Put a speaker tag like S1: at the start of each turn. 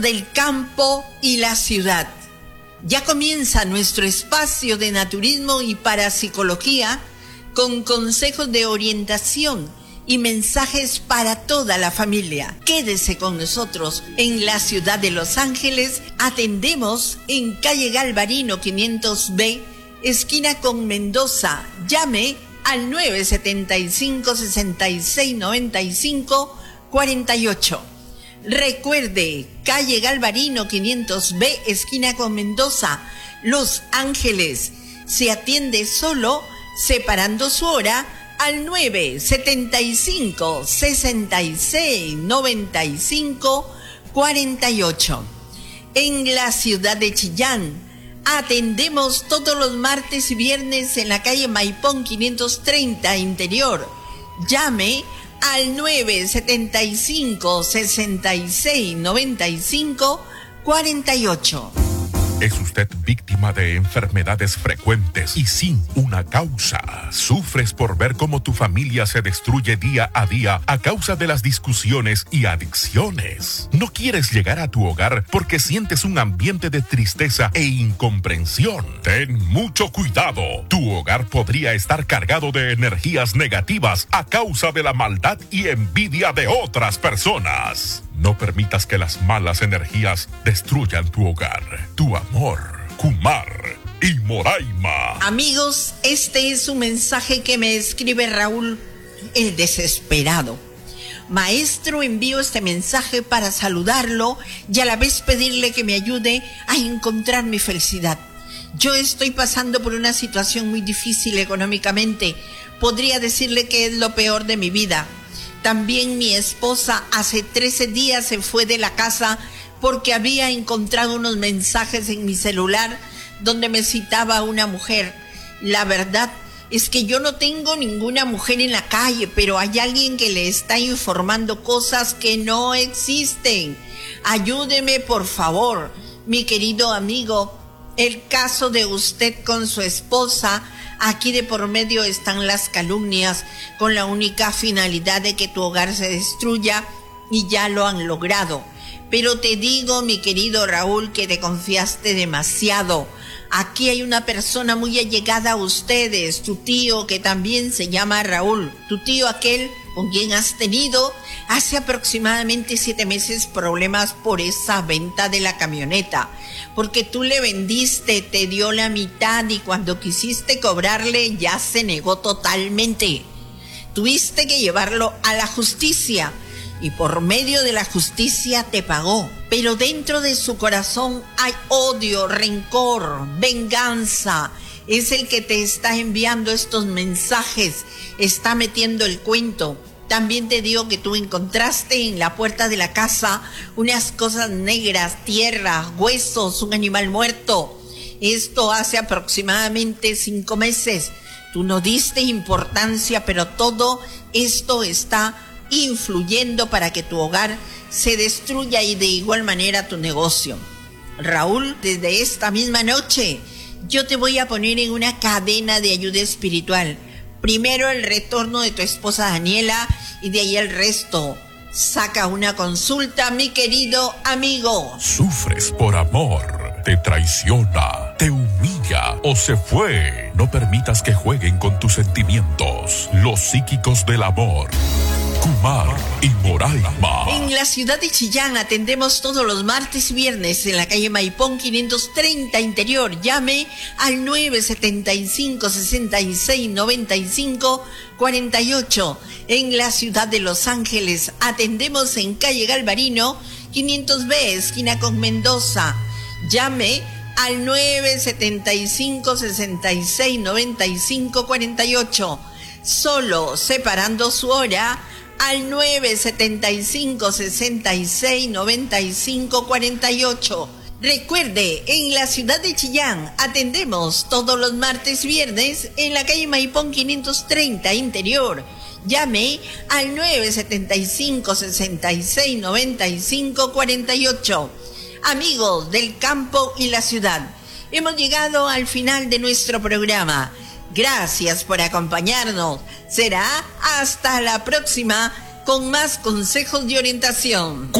S1: Del campo y la ciudad. Ya comienza nuestro espacio de naturismo y parapsicología con consejos de orientación y mensajes para toda la familia. Quédese con nosotros en la ciudad de Los Ángeles. Atendemos en calle Galvarino 500B, esquina con Mendoza. Llame al 975-6695-48. Recuerde, calle Galvarino 500B, esquina con Mendoza, Los Ángeles. Se atiende solo separando su hora al 975-6695-48. En la ciudad de Chillán, atendemos todos los martes y viernes en la calle Maipón 530 Interior. Llame al 975-6695-48.
S2: ¿Es usted víctima de enfermedades frecuentes y sin una causa? ¿Sufres por ver cómo tu familia se destruye día a día a causa de las discusiones y adicciones? ¿No quieres llegar a tu hogar porque sientes un ambiente de tristeza e incomprensión? Ten mucho cuidado. Tu hogar podría estar cargado de energías negativas a causa de la maldad y envidia de otras personas. No permitas que las malas energías destruyan tu hogar, tu amor. Kumar y Moraima.
S1: Amigos, este es un mensaje que me escribe Raúl, el desesperado. Maestro, envío este mensaje para saludarlo y a la vez pedirle que me ayude a encontrar mi felicidad. Yo estoy pasando por una situación muy difícil económicamente. Podría decirle que es lo peor de mi vida. También mi esposa hace 13 días se fue de la casa porque había encontrado unos mensajes en mi celular donde me citaba una mujer. La verdad es que yo no tengo ninguna mujer en la calle, pero hay alguien que le está informando cosas que no existen. Ayúdeme, por favor, mi querido amigo. El caso de usted con su esposa, aquí de por medio están las calumnias con la única finalidad de que tu hogar se destruya y ya lo han logrado. Pero te digo, mi querido Raúl, que te confiaste demasiado. Aquí hay una persona muy allegada a ustedes, tu tío que también se llama Raúl, tu tío aquel con quien has tenido hace aproximadamente 7 meses problemas por esa venta de la camioneta, porque tú le vendiste, te dio la mitad y cuando quisiste cobrarle ya se negó totalmente. Tuviste que llevarlo a la justicia y por medio de la justicia te pagó, pero dentro de su corazón hay odio, rencor, venganza. Es el que te está enviando estos mensajes, está metiendo el cuento. También te digo que tú encontraste en la puerta de la casa unas cosas negras, tierra, huesos, un animal muerto. Esto hace aproximadamente 5 meses. Tú no diste importancia, pero todo esto está influyendo para que tu hogar se destruya y de igual manera tu negocio. Raúl, desde esta misma noche yo te voy a poner en una cadena de ayuda espiritual. Primero el retorno de tu esposa Daniela y de ahí el resto. Saca una consulta, mi querido amigo.
S2: ¿Sufres por amor? ¿Te traiciona? ¿Te humilla o se fue? No permitas que jueguen con tus sentimientos. Los psíquicos del amor. Kumar y Moraima.
S1: En la ciudad de Chillán atendemos todos los martes y viernes en la calle Maipón 530 Interior. Llame al 975-6695-48. En la ciudad de Los Ángeles atendemos en calle Galvarino 500B, esquina con Mendoza. Llame al 975-6695-48. Solo separando su hora al 975-6695-48. Recuerde, en la ciudad de Chillán atendemos todos los martes y viernes en la calle Maipón 530 Interior. Llame al 975-6695-48. Amigos del campo y la ciudad, hemos llegado al final de nuestro programa. Gracias por acompañarnos. Será hasta la próxima con más consejos de orientación.